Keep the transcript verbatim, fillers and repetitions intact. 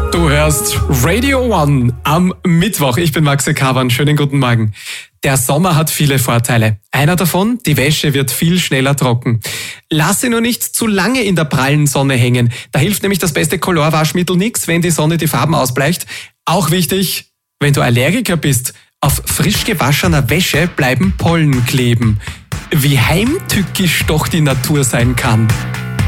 Du hörst Radio One am Mittwoch. Ich bin Maxi Kavan. Schönen guten Morgen. Der Sommer hat viele Vorteile. Einer davon, die Wäsche wird viel schneller trocken. Lass sie nur nicht zu lange in der prallen Sonne hängen. Da hilft nämlich das beste Color-Waschmittel nichts, wenn die Sonne die Farben ausbleicht. Auch wichtig, wenn du Allergiker bist, auf frisch gewaschener Wäsche bleiben Pollen kleben. Wie heimtückisch doch die Natur sein kann.